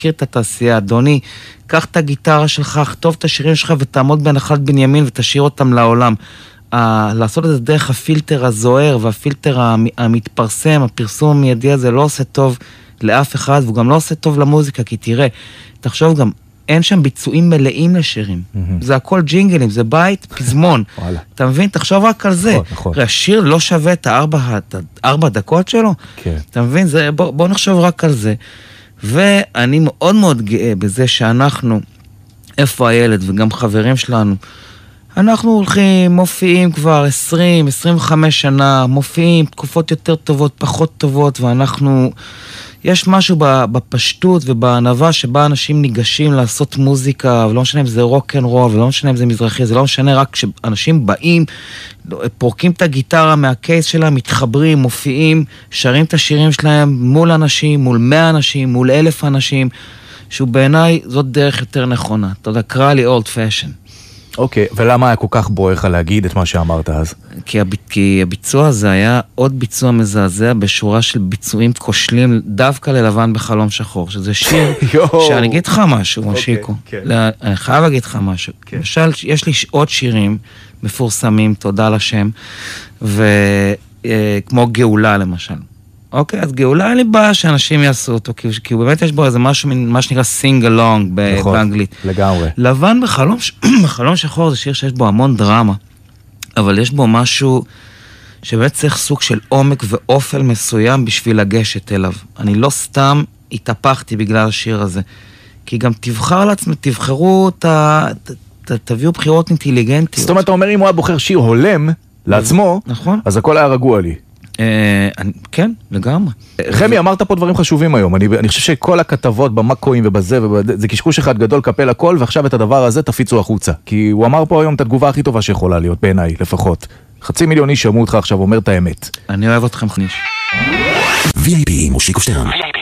מכיר את התעשייה, אדוני, קח את הגיטרה שלך, כתוב את השירים שלך ותעמוד בנחלת בנימין ותשאיר אותם לעולם. לעשות את זה דרך הפילטר הזוהר והפילטר המתפרסם, הפרסום המיידי הזה לא עושה טוב לאף אחד, והוא גם לא עושה טוב למוזיקה, כי תראה, תחשוב גם, אין שם ביצועים מלאים לשירים. זה הכל ג'ינגלים, זה בית, פזמון. אתה מבין? תחשוב רק על זה. השיר לא שווה את 4 דקות שלו? אתה מבין? בוא נחשוב רק על זה. ואני מאוד מאוד גאה בזה שאנחנו, איפה הילד וגם חברים שלנו, אנחנו הולכים, מופיעים כבר 20-25 שנה, מופיעים תקופות יותר טובות, פחות טובות, ואנחנו, יש משהו בפשטות ובענווה שבה אנשים ניגשים לעשות מוזיקה, ולא משנה אם זה רוק אנד רול, ולא משנה אם זה מזרחי, זה לא משנה רק שאנשים באים, פורקים את הגיטרה מהקייס שלהם, מתחברים, מופיעים, שרים את השירים שלהם מול אנשים, מול 100 אנשים, מול 1,000 אנשים, שהוא בעיניי זאת דרך יותר נכונה. אתה יודע, קרא לי old fashion. אוקיי, ולמה היה כל כך בוער להגיד את מה שאמרת אז? כי הביצוע הזה היה עוד ביצוע מזעזע בשורה של ביצועים כושלים דווקא ללבן בחלום שחור, שזה שיר שאני אגיד לך משהו, מושיקו. אני חייב להגיד לך משהו. למשל, יש לי עוד שירים מפורסמים, תודה לשם, וכמו גאולה למשל. אוקיי, אז גאולה אין לי בעיה שאנשים יעשו אותו, כי באמת יש בו איזה משהו, מה שנקרא sing along באנגלית. לגמרי. לבן בחלום שחור זה שיר שיש בו המון דרמה, אבל יש בו משהו שבאמת צריך סוג של עומק ואופל מסוים בשביל לגשת אליו. אני לא סתם התהפכתי בגלל השיר הזה, כי גם תבחר לעצמי, תבחרו, תביאו בחירות אינטליגנטיות. זאת אומרת, אתה אומר, אם הוא היה בוחר שיר הולם לעצמו, אז הכל היה רגוע לי. כן, לגמרי. חמי, אמרת פה דברים חשובים היום. אני חושב שכל הכתבות במקואים ובזה, זה קשקוש אחד גדול קפל הכל, ועכשיו את הדבר הזה תפיצו החוצה. כי הוא אמר פה היום את התגובה הכי טובה שיכולה להיות, בעיניי, לפחות. 500,000 איש שמעו אותך עכשיו, אומר את האמת. אני אוהב אתכם חניש. VIP מושיקו שטרן.